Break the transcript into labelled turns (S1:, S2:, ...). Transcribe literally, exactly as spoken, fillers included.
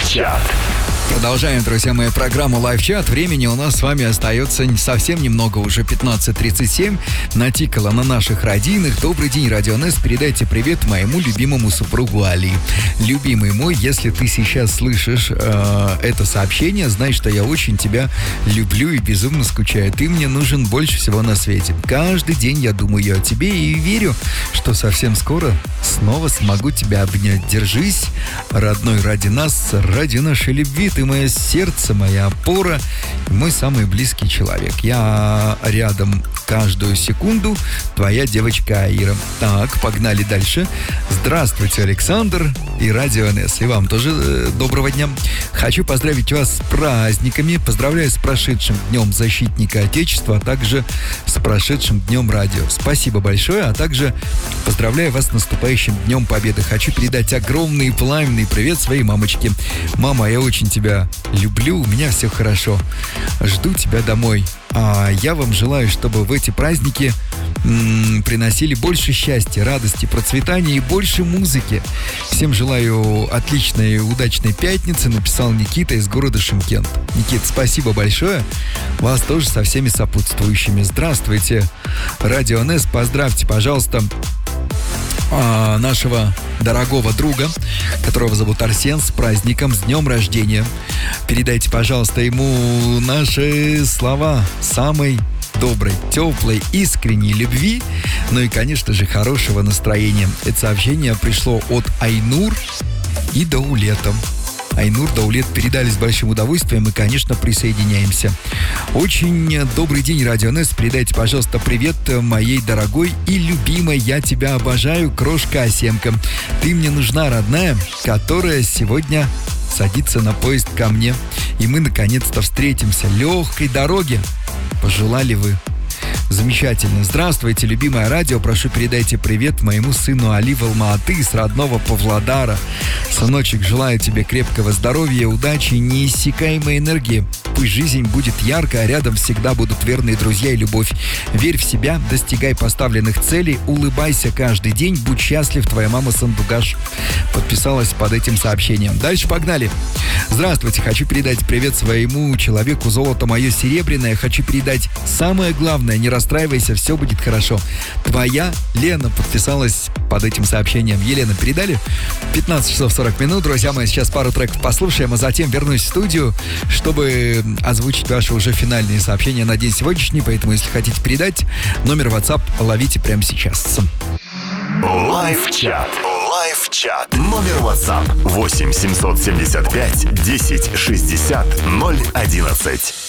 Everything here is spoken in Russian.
S1: Лайв-чат.
S2: Продолжаем, друзья мои, программу Лайв-чат. Времени у нас с вами остается совсем немного, уже пятнадцать тридцать семь. Натикало на наших радийных. Добрый день, Радио эн эс. Передайте привет моему любимому супругу Али. Любимый мой, если ты сейчас слышишь э, это сообщение, знай, что я очень тебя люблю и безумно скучаю. Ты мне нужен больше всего на свете. Каждый день я думаю о тебе и верю, что совсем скоро снова смогу тебя обнять. Держись, родной, ради нас, ради нашей любви. Ты мое сердце, моя опора, мой самый близкий человек. Я рядом каждую секунду. Твоя девочка Аира. Так, погнали дальше. Здравствуйте, Александр и Радио эн эс. И вам тоже э, доброго дня. Хочу поздравить вас с праздниками. Поздравляю с прошедшим Днем Защитника Отечества, а также с прошедшим Днем Радио. Спасибо большое, а также поздравляю вас с наступающим Днем Победы. Хочу передать огромный пламенный привет своей мамочке. Мама, я очень тебя люблю, у меня все хорошо. Жду тебя домой. А я вам желаю, чтобы в эти праздники м- приносили больше счастья, радости, процветания и больше музыки. Всем желаю отличной и удачной пятницы, написал Никита из города Шымкент. Никита, спасибо большое. Вас тоже со всеми сопутствующими. Здравствуйте, Радио эн эс. Поздравьте, пожалуйста, нашего дорогого друга, которого зовут Арсен, с праздником, с днем рождения. Передайте, пожалуйста, ему наши слова самой доброй, теплой, искренней любви, ну и, конечно же, хорошего настроения. Это сообщение пришло от Айнур и Даулета. Айнур, Даулет передали с большим удовольствием и, конечно, присоединяемся. Очень добрый день, Радио эн эс. Передайте, пожалуйста, привет моей дорогой и любимой. Я тебя обожаю, крошка Асемка. Ты мне нужна, родная, которая сегодня садится на поезд ко мне. И мы, наконец-то, встретимся. Легкой дороги пожелали вы. Замечательно. Здравствуйте, любимое радио. Прошу, передайте привет моему сыну Али в Алма-Аты с родного Павлодара. Сыночек, желаю тебе крепкого здоровья, удачи и неиссякаемой энергии. Пусть жизнь будет яркой, а рядом всегда будут верные друзья и любовь. Верь в себя, достигай поставленных целей, улыбайся каждый день, будь счастлив, твоя мама Сандугаш. Подписалась под этим сообщением. Дальше погнали. Здравствуйте, хочу передать привет своему человеку, золото мое серебряное. Хочу передать самое главное, не расстраивайся, все будет хорошо. Твоя Лена подписалась под этим сообщением. Елена, передали? пятнадцать часов сорок минут. Друзья мои, сейчас пару треков послушаем, а затем вернусь в студию, чтобы озвучить ваши уже финальные сообщения на день сегодняшний. Поэтому, если хотите передать, номер WhatsApp ловите прямо сейчас.
S1: Лайв-чат. Лайв-чат. Номер WhatsApp восемь семьсот семьдесят пять десять шестьдесят ноль одиннадцать.